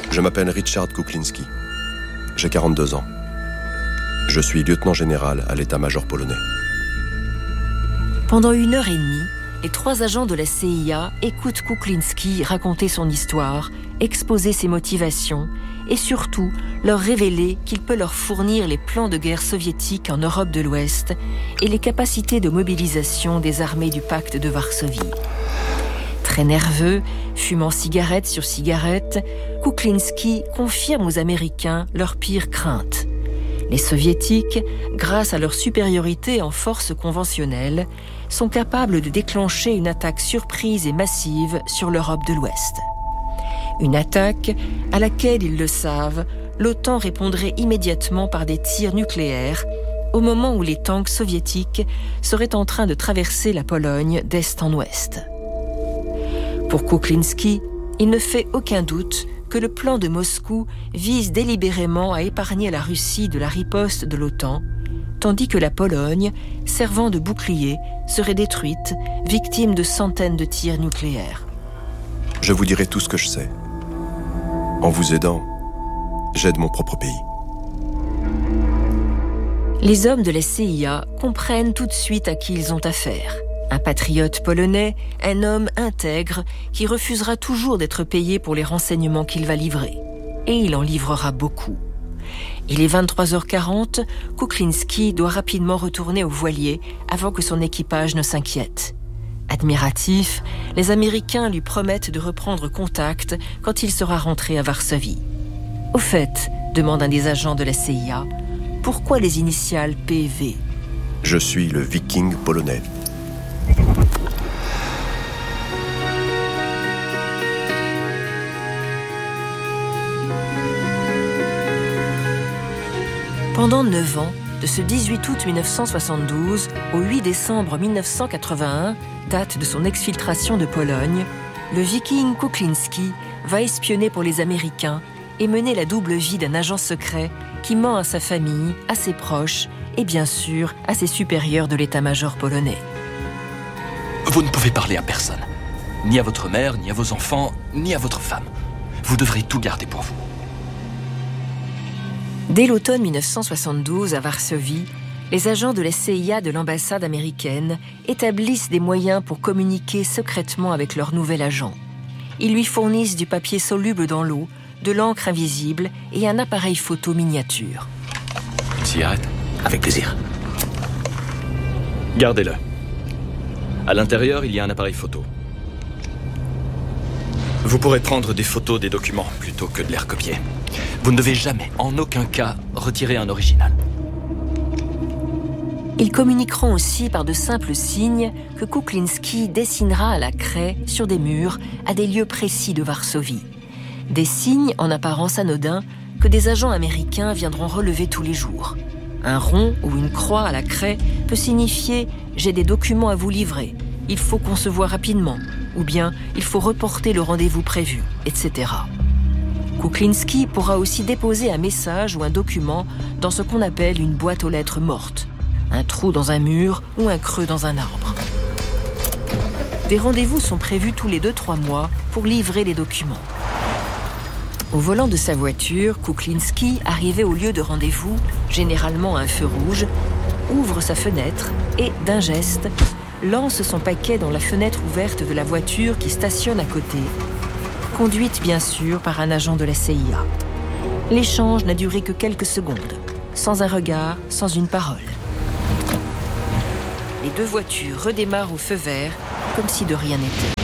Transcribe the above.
Je m'appelle Richard Kuklinski. J'ai 42 ans. Je suis lieutenant général à l'état-major polonais. Pendant 1h30, les 3 agents de la CIA écoutent Kuklinski raconter son histoire, exposer ses motivations et surtout leur révéler qu'il peut leur fournir les plans de guerre soviétiques en Europe de l'Ouest et les capacités de mobilisation des armées du pacte de Varsovie. Très nerveux, fumant cigarette sur cigarette, Kuklinski confirme aux Américains leur pire crainte. Les Soviétiques, grâce à leur supériorité en force conventionnelle, sont capables de déclencher une attaque surprise et massive sur l'Europe de l'Ouest. Une attaque à laquelle, ils le savent, l'OTAN répondrait immédiatement par des tirs nucléaires au moment où les tanks soviétiques seraient en train de traverser la Pologne d'est en ouest. Pour Kuklinski, il ne fait aucun doute que le plan de Moscou vise délibérément à épargner la Russie de la riposte de l'OTAN, tandis que la Pologne, servant de bouclier, serait détruite, victime de centaines de tirs nucléaires. Je vous dirai tout ce que je sais. En vous aidant, j'aide mon propre pays. Les hommes de la CIA comprennent tout de suite à qui ils ont affaire. Un patriote polonais, un homme intègre qui refusera toujours d'être payé pour les renseignements qu'il va livrer. Et il en livrera beaucoup. Il est 23h40, Kuklinski doit rapidement retourner au voilier avant que son équipage ne s'inquiète. Admiratifs, les Américains lui promettent de reprendre contact quand il sera rentré à Varsovie. « Au fait, demande un des agents de la CIA, pourquoi les initiales PV ? Je suis le Viking polonais. Pendant 9 ans, de ce 18 août 1972 au 8 décembre 1981, date de son exfiltration de Pologne, le Viking Kuklinski va espionner pour les Américains et mener la double vie d'un agent secret qui ment à sa famille, à ses proches et bien sûr à ses supérieurs de l'état-major polonais. Vous ne pouvez parler à personne. Ni à votre mère, ni à vos enfants, ni à votre femme. Vous devrez tout garder pour vous. Dès l'automne 1972, à Varsovie, les agents de la CIA de l'ambassade américaine établissent des moyens pour communiquer secrètement avec leur nouvel agent. Ils lui fournissent du papier soluble dans l'eau, de l'encre invisible et un appareil photo miniature. Une cigarette ? Avec plaisir. Gardez-le. À l'intérieur, il y a un appareil photo. Vous pourrez prendre des photos des documents plutôt que de les recopier. Vous ne devez jamais, en aucun cas, retirer un original. Ils communiqueront aussi par de simples signes que Kuklinski dessinera à la craie sur des murs à des lieux précis de Varsovie. Des signes en apparence anodins que des agents américains viendront relever tous les jours. Un rond ou une croix à la craie peut signifier « j'ai des documents à vous livrer, il faut qu'on se voie rapidement » ou bien « il faut reporter le rendez-vous prévu », etc. Kuklinski pourra aussi déposer un message ou un document dans ce qu'on appelle une boîte aux lettres morte, un trou dans un mur ou un creux dans un arbre. Des rendez-vous sont prévus tous les 2-3 mois pour livrer les documents. Au volant de sa voiture, Kuklinski, arrivé au lieu de rendez-vous, généralement à un feu rouge, ouvre sa fenêtre et, d'un geste, lance son paquet dans la fenêtre ouverte de la voiture qui stationne à côté, conduite bien sûr par un agent de la CIA. L'échange n'a duré que quelques secondes, sans un regard, sans une parole. Les 2 voitures redémarrent au feu vert, comme si de rien n'était.